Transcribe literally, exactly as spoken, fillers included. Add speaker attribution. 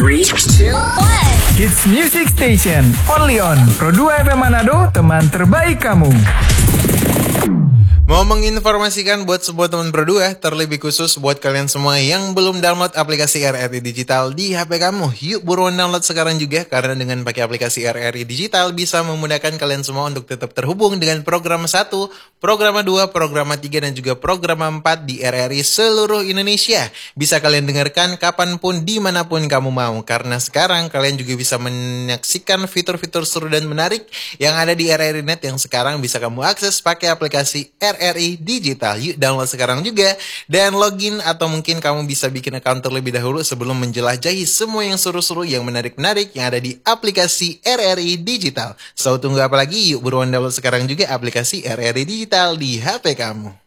Speaker 1: three, two, one.
Speaker 2: Hits Music Station, only on Pro dua F M Manado, teman terbaik kamu.
Speaker 3: Mau menginformasikan buat semua teman Pro dua, terlebih khusus buat kalian semua yang belum download aplikasi R R I Digital di H P kamu. Yuk buruan download sekarang juga, karena dengan pakai aplikasi R R I Digital bisa memudahkan kalian semua untuk tetap terhubung dengan program satu, program dua, program tiga, dan juga program empat di R R I seluruh Indonesia. Bisa kalian dengarkan kapanpun, dimanapun kamu mau. Karena sekarang kalian juga bisa menyaksikan fitur-fitur seru dan menarik yang ada di R R I Net yang sekarang bisa kamu akses pakai aplikasi R R I Digital. Yuk download sekarang juga dan login, atau mungkin kamu bisa bikin account terlebih dahulu sebelum menjelajahi semua yang seru-seru, yang menarik-menarik yang ada di aplikasi R R I Digital. So tunggu apa lagi? Yuk buruan download sekarang juga aplikasi R R I Digital di H P kamu.